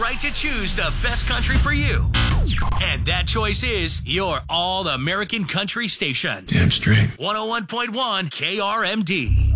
right to choose the best country for you. And that choice is your All American Country station. Damn straight. 101.1 KRMD.